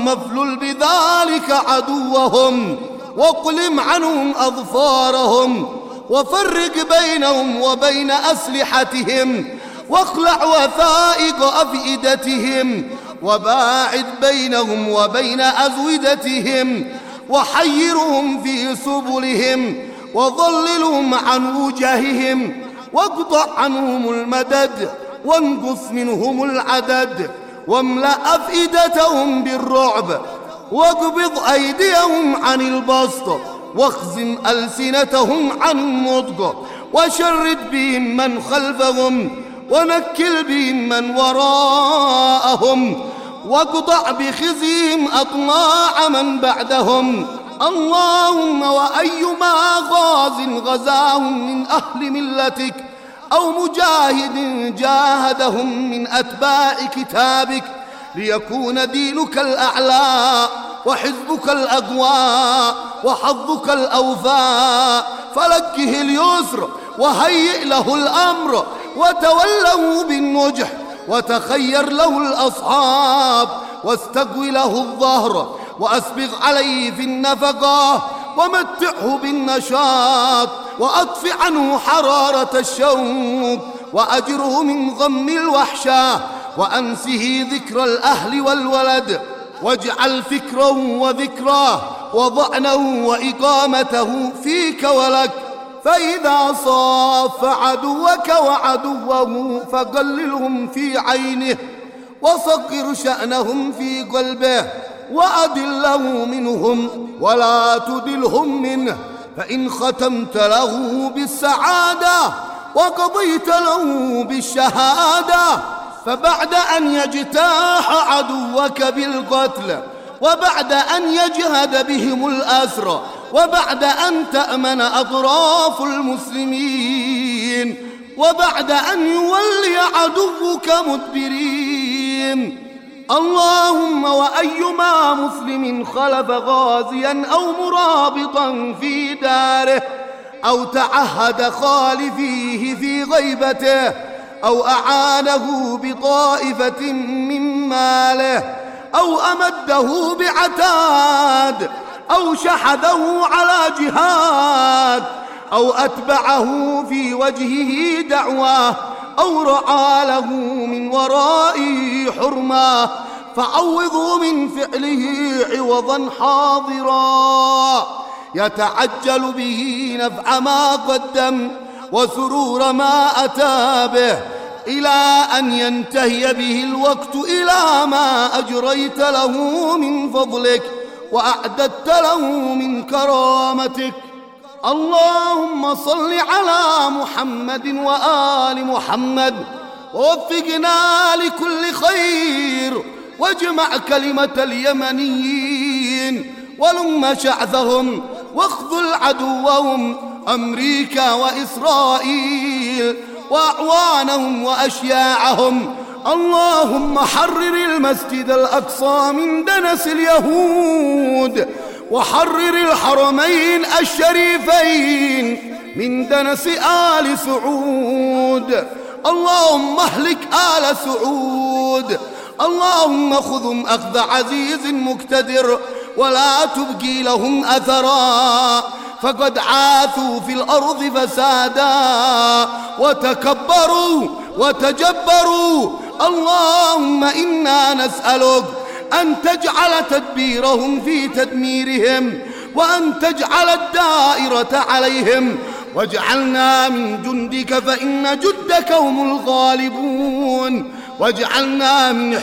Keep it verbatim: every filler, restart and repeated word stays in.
مفلل بذلك عدوهم واقلم عنهم أظفارهم وفرق بينهم وبين أسلحتهم واخلع وثائق أفئدتهم وباعد بينهم وبين أزودتهم وحيرهم في سبلهم وضللهم عن وجههم واقطع عنهم المدد وانقص منهم العدد واملأ أفئدتهم بالرعب واقبض أيديهم عن البسط واخزم ألسنتهم عن النطق وشرد بهم من خلفهم ونكل بهم من وراءهم واقطع بخزيهم أطماع من بعدهم. اللهم وأيما غاز غزاهم من أهل ملتك أو مجاهد جاهدهم من أتباع كتابك ليكون دينك الأعلى وحزبك الأقوى وحظك الأوفى فلكه اليسر وهيئ له الأمر وتوله بالنجح وتخير له الأصحاب واستقوي له الظهر وأسبغ عليه في النفقة ومتعه بالنشاط وأطفئ عنه حرارة الشوق وأجره من غم الوحشة وأنسه ذكر الأهل والولد واجعل فكره وذكراه وضعنه وإقامته فيك ولك. فإذا صاف عدوك وعدوه فقللهم في عينه وصغر شأنهم في قلبه وأدله منهم ولا تدلهم منه فإن ختمت له بالسعادة وقضيت له بالشهادة فبعد أن يجتاح عدوك بالقتل وبعد أن يجهد بهم الأسر وبعد أن تأمن أطراف المسلمين وبعد أن يولي عدوك مدبرين. اللهم وأيما مسلم خلف غازيا أو مرابطا في داره أو تعهد خالفيه في غيبته أو أعانه بطائفة من ماله أو أمده بعتاد أو شحذه على جهاد أو أتبعه في وجهه دعواه أو رعى له من ورائه حرماه فعوضه من فعله عوضا حاضرا يتعجل به نفع ما قدم وسرور ما أتى به إلى أن ينتهي به الوقت إلى ما أجريت له من فضلك وأعددت له من كرامتك. اللهم صل على محمد وآل محمد ووفقنا لكل خير واجمع كلمة اليمنيين ولم شعثهم واخذل عدوهم أمريكا وإسرائيل وأعوانهم وأشياعهم. اللهم حرر المسجد الأقصى من دنس اليهود وحرر الحرمين الشريفين من دنس آل سعود. اللهم اهلك آل سعود. اللهم خذهم أخذ عزيز مقتدر ولا تبقي لهم أثرا فقد عاثوا في الأرض فسادا وتكبروا وتجبروا. اللهم إنا نسألك أن تجعل تدبيرهم في تدميرهم وأن تجعل الدائرة عليهم واجعلنا من جندك فإن جندك هم الغالبون واجعلنا من